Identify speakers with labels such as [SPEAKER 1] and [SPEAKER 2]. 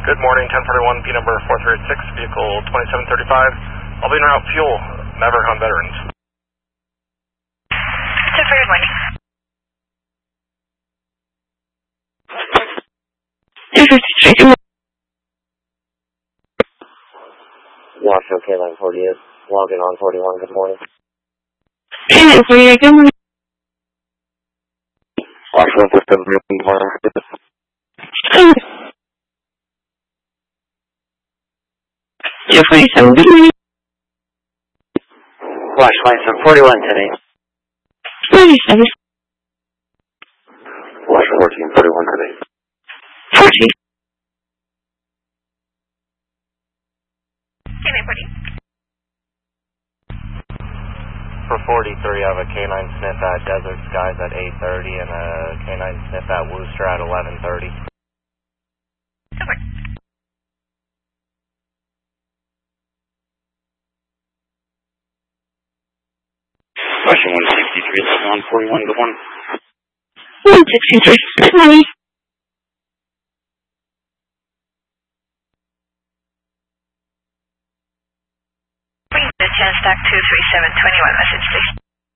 [SPEAKER 1] Good morning, 1041, P number 4386, vehicle 2735. I'll be en route, fuel, Maverick on Veterans.
[SPEAKER 2] 1041.
[SPEAKER 3] Washington K-Line 48, logging on 41, good morning.
[SPEAKER 2] K-Line 48, good morning.
[SPEAKER 3] Washington System, good morning.
[SPEAKER 2] Yeah, 47, good morning.
[SPEAKER 3] Washington 41 today.
[SPEAKER 2] 47.
[SPEAKER 3] Washington 41 today.
[SPEAKER 2] 40.
[SPEAKER 1] For 43, I have a K9 sniff at Desert Skies at 8:30 and a K9 sniff at Wooster at 11:30.
[SPEAKER 4] Okay.
[SPEAKER 3] Washington 163, on 41, good morning.
[SPEAKER 2] 163, good morning.
[SPEAKER 4] Bring the 10 stack 23721 message, please.